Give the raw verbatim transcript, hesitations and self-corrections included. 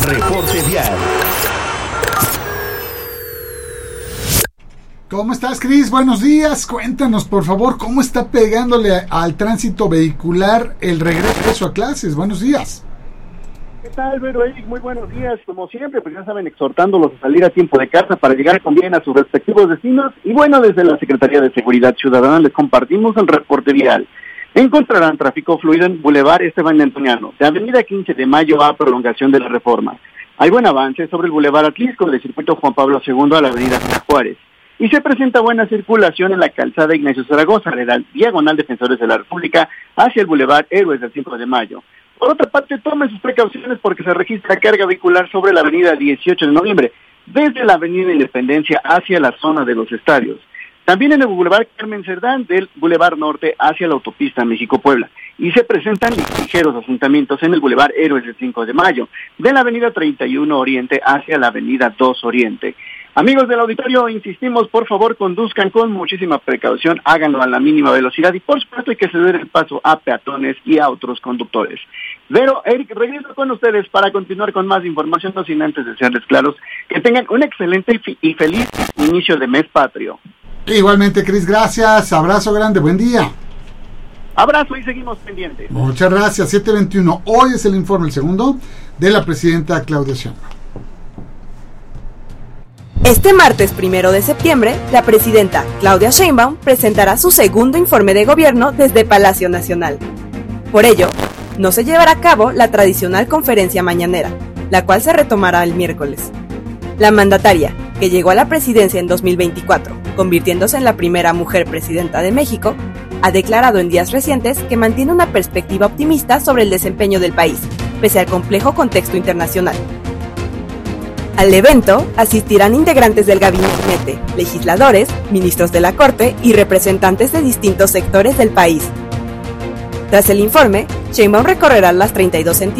Reporte Vial. ¿Cómo estás, Cris? Buenos días. Cuéntanos, por favor, cómo está pegándole al tránsito vehicular el regreso a clases. Buenos días. ¿Qué tal, Vero Eric? Muy buenos días. Como siempre, pues ya saben, exhortándolos a salir a tiempo de casa para llegar con bien a sus respectivos destinos. Y bueno, desde la Secretaría de Seguridad Ciudadana les compartimos el reporte vial. Encontrarán tráfico fluido en Boulevard Esteban Antoniano, de Avenida quince de Mayo a prolongación de la Reforma. Hay buen avance sobre el Boulevard Atlisco del Circuito Juan Pablo segundo a la Avenida San Juárez. Y se presenta buena circulación en la calzada Ignacio Zaragoza, de la diagonal Defensores de la República, hacia el Boulevard Héroes del cinco de Mayo. Por otra parte, tomen sus precauciones porque se registra carga vehicular sobre la avenida dieciocho de noviembre, desde la avenida Independencia hacia la zona de los estadios. También en el Boulevard Carmen Cerdán, del Boulevard Norte hacia la autopista México-Puebla. Y se presentan ligeros asentamientos en el Boulevard Héroes del cinco de Mayo, de la avenida treinta y uno Oriente hacia la avenida dos Oriente. Amigos del auditorio, insistimos, por favor, conduzcan con muchísima precaución, háganlo a la mínima velocidad y por supuesto hay que ceder el paso a peatones y a otros conductores. Vero, Eric, regreso con ustedes para continuar con más información, no sin antes desearles claros que tengan un excelente y feliz inicio de mes patrio. Igualmente, Cris, gracias, abrazo grande, buen día. Abrazo y seguimos pendientes. Muchas gracias, siete veintiuno, hoy es el informe, el segundo, de la presidenta Claudia Sheinbaum. Este martes primero de septiembre, la presidenta Claudia Sheinbaum presentará su segundo informe de gobierno desde Palacio Nacional. Por ello, no se llevará a cabo la tradicional conferencia mañanera, la cual se retomará el miércoles. La mandataria, que llegó a la presidencia en dos mil veinticuatro, convirtiéndose en la primera mujer presidenta de México, ha declarado en días recientes que mantiene una perspectiva optimista sobre el desempeño del país, pese al complejo contexto internacional. Al evento asistirán integrantes del gabinete, legisladores, ministros de la Corte y representantes de distintos sectores del país. Tras el informe, Sheinbaum recorrerá las treinta y dos entidades